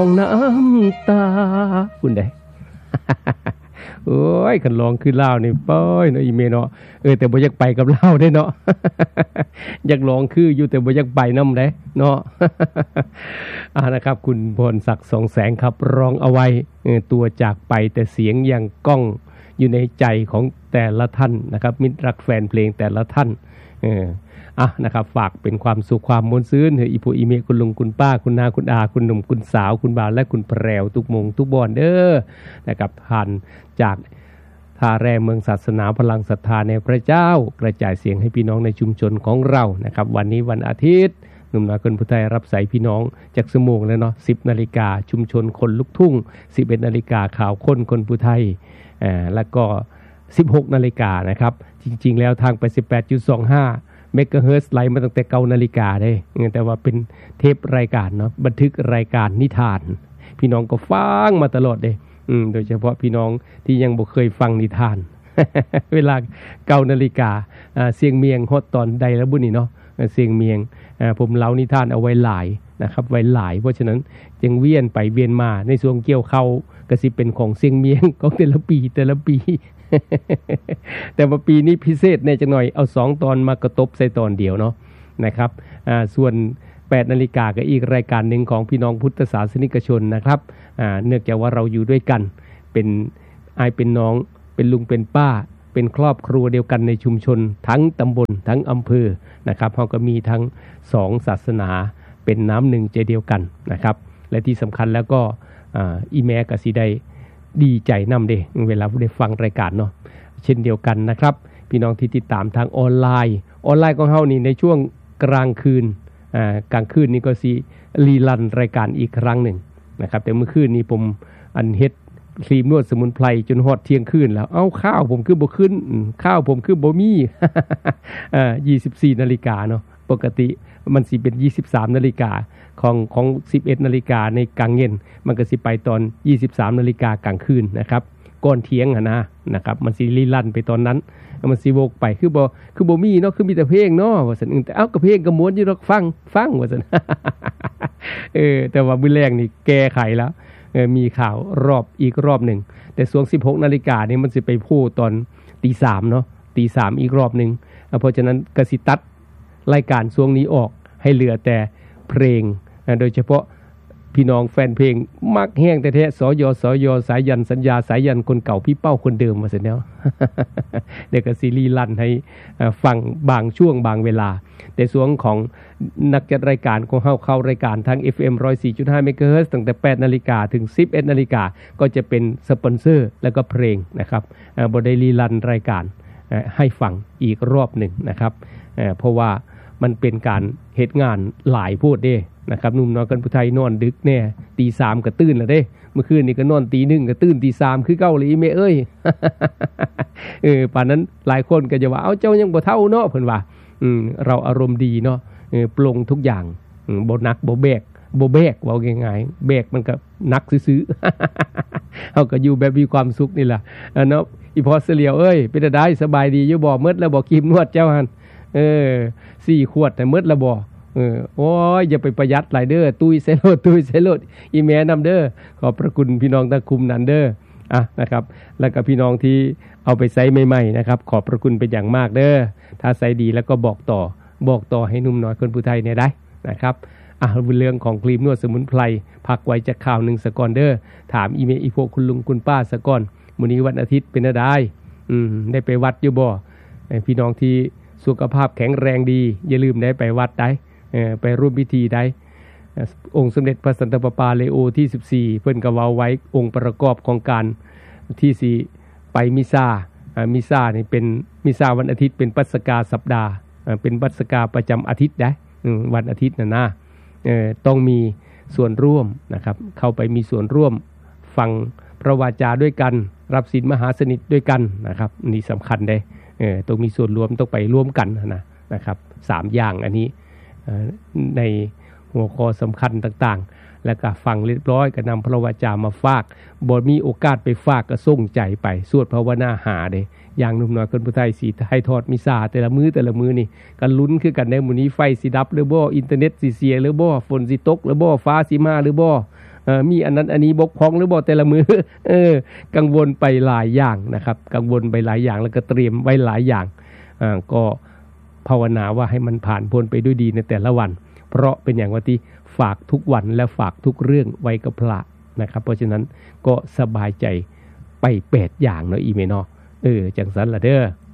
น้ำตาคุณได้ โอ้ยคันลองคือลาวนี่ป้อยเนาะอีเมเนาะแต่บ่อยากไปกับลาวได้เนาะ อยากลองคืออยู่แต่บ่อยากไปนำได้เนาะ นะครับคุณพรศักดิ์สองแสงครับร้องเอาไว้ตัวจากไปแต่เสียงยังก้องอยู่ในใจของแต่ละท่านนะครับมิตรรักแฟนเพลงแต่ละท่านนะครับฝากเป็นความสุขความมวลซื่นอีผู้อีเมคุณลุงคุณป้าคุณนาคุณอาคุณหนุ่มคุณสาวคุณบ่าวและคุณแพรวทุกมงทุกบอนเด้อนะครับผ่านจากท่าแร่เมืองศาสนาพลังศรัทธาในพระเจ้ากระจายเสียงให้พี่น้องในชุมชนของเรานะครับวันนี้วันอาทิตย์หนุ่มน้อยคนผู้ไทยรับสายพี่น้องจากสมงแล้วเนาะ 10 นาฬิกาชุมชนคนลุกทุ่ง 11 นาฬิกาข่าวคนคนผู้ไทยแล้วก็ 16 นาฬิกานะครับจริงๆแล้วทางไป 18.25 เมกะเฮิรตซ์ไลฟ์มาตั้งแต่9 นาฬิกาได้แต่ว่าเป็นเทปรายการเนาะบันทึกรายการนิทานพี่น้องก็ฟังมาตลอดเลยโดยเฉพาะพี่น้องที่ยังบ่เคยฟังนิทาน เวลา9 นาฬิกาเสียงเมียงฮอดตอนใดแล้วบุนี่เนาะเสียงเมียงผมเล่านิทานเอาไว้หลายนะครับไว้หลายเพราะฉะนั้นจึงเวียนไปเวียนมาในช่วงเกี่ยวเข้าก็สิเป็นของเสียงเมียงของแต่ละปี แต่ว่าปีนี้พิเศษแน่จังหน่อยเอา2 ตอนมากระทบใส่ตอนเดียวเนาะนะครับส่วน8 นาฬิกาก็อีกรายการหนึ่งของพี่น้องพุทธศาสนิกชนนะครับเนื่องจากว่าเราอยู่ด้วยกันเป็นอายเป็นน้องเป็นลุงเป็นป้าเป็นครอบครัวเดียวกันในชุมชนทั้งตำบลทั้งอำเภอนะครับเราก็มีทั้ง2ศาสนาเป็นน้ำหนึ่งใจเดียวกันนะครับและที่สำคัญแล้วก็อีแม่ก็สิได้ดีใจนำเด้เวลาได้ฟังรายการเนาะเช่นเดียวกันนะครับพี่น้องที่ติดตามทางออนไลน์ของเฮานี่ในช่วงกลางคืนนี่ก็สิรีรันรายการอีกครั้งหนึ่งนะครับแต่เมื่อคืนนี้ผมเฮ็ดครีมนวดสมุนไพรจนฮอดเที่ยงคืนแล้วข้าวผมคือบ่ขึ้นข้าวผมคือบ่มี 24 นาฬิกาเนาะปกติมันสิเป็น 23 นาฬิกาของ 11 นาฬิกาในกลางเย็นมันก็สิไปตอน 23 นาฬิกากลางคืนนะครับก่อนเที่ยงนะครับมันสิรีรันไปตอนนั้นมันสิวกไปคือบ่มีเนาะคือมีแต่เพลงเนาะว่าซั่นแต่ก็เพลงก็ม้วนอยู่ดอกฟังว่าซั่น แต่ว่ามื้อแรกนี่แก้ไขแล้วมีข่าวอีกรอบหนึ่งแต่ช่วง 16 นาฬิกานี่มันสิไปพูดตอน 3:00 เนาะ 3:00 อีกรอบหนึ่งเพราะฉะนั้นก็สิตัดรายการช่วงนี้ออกให้เหลือแต่เพลงโดยเฉพาะพี่น้องแฟนเพลงมักแห้งแต่แท้สยสายยันสัญญาสายยันคนเก่าพี่เป้าคนเดิมมาเสร็จแล้ว เด็กก็ซีรีส์ลั่นให้ฟังบางช่วงบางเวลาแต่ส่วนของนักจัดรายการของเข้ารายการทาง FM 104.5 เมกะเฮิรตซ์ตั้งแต่ 8 นาฬิกาถึง 11 นาฬิกาก็จะเป็นสปอนเซอร์แล้วก็เพลงนะครับบ่ได้รีรันรายการให้ฟังอีกรอบหนึ่งนะครับเพราะว่ามันเป็นการเฮ็ดงานหลายโพดเด้นะครับหนุ่มน้อยคนผู้ไทยนอนดึกแน่ 3:00 ก็ตื่นแล้วเด้เมื่อคืนนี้ก็นอน 1:00 ก็ตื่น 3:00 คือเก่าเลยอีแม่เอ้ย ป่านนั้นหลายคนก็จะว่าเจ้ายังบ่เท่าเนาะเพิ่นว่าเราอารมณ์ดีเนาะปลงทุกอย่างบ่หนักบ่แบกเว้าง่ายๆแบกมันก็หนักซื่อๆ เฮาก็อยู่แบบมีความสุขนี่ล่ะเนาะอีพอเสลียวเอ้ยเป็นได้สบายดีอยู่บ่หมดแล้วบ่ครีมนวดเจ้าหั่น4 ขวดแต่หมดแล้วบ่โอ้ยอย่าไปประหยัดหลายเด้อตุ้ยใส่รถอีแม่นำเด้อขอบพระคุณพี่น้องตะคุมนั้นเด้อนะครับแล้วก็พี่น้องที่เอาไปใช้ใหม่ๆนะครับขอบพระคุณเป็นอย่างมากเด้อถ้าใช้ดีแล้วก็บอกต่อให้หนุ่มน้อยคนผู้ไทยเนี่ยได้นะครับเรื่องของครีมนวดสมุนไพรพักไว้จากข่าวนึงซะก่อนเด้อถามอีเมอีพวกคุณลุงคุณป้าซะก่อนมื้อนี้วันอาทิตย์เป็นได้ได้ไปวัดอยู่บ่พี่น้องที่สุขภาพแข็งแรงดีอย่าลืมได้ไปวัดได้ไปร่วมพิธีได้องค์สมเด็จพระสันตะปาปาเลโอที่14เพิ่นก็เว้าไว้องค์ประกอบของการที่สิไปมิซานี่เป็นมิซาวันอาทิตย์เป็นปัสกาสัปดาห์เป็นปัสกาประจำอาทิตย์ได้วันอาทิตย์นะต้องมีส่วนร่วมนะครับเข้าไปมีส่วนร่วมฟังพระวาจาด้วยกันรับศีลมหาสนิทด้วยกันนะครับนี่สำคัญได้ต้องมีส่วนรวมต้องไปร่วมกันนะครับ3อย่างอันนี้ในหัวข้อสำคัญต่างๆแล้วก็ฟังเรียบร้อยก็นำพระวจามาฝากบ่มีโอกาสไปฝากก็ส่งใจไปสวดภาวนาหาเด้อย่างหนุ่มน้อยคนผู้ไทยสิให้ทอดมิซาแต่ละมื้อนี่ก็ลุ้นคือกันได้มื้อนี้ไฟสิดับหรือบ่อินเทอร์เน็ตสิเสียหรือบ่ฝนสิตกหรือบ่ฟ้าสิมาหรือบ่มีอันนั้นอันนี้บกพร่องหรือบ่แต่ละมือ กังวลไปหลายอย่างนะครับกังวลไปหลายอย่างแล้วก็เตรียมไว้หลายอย่างก็ภาวนาว่าให้มันผ่านพ้นไปด้วยดีในแต่ละวันเพราะเป็นอย่างว่าที่ฝากทุกวันและฝากทุกเรื่องไว้กับพระนะครับเพราะฉะนั้นก็สบายใจไป8อย่างเนาะอีเมเนาะจังสันล่ะเด้อ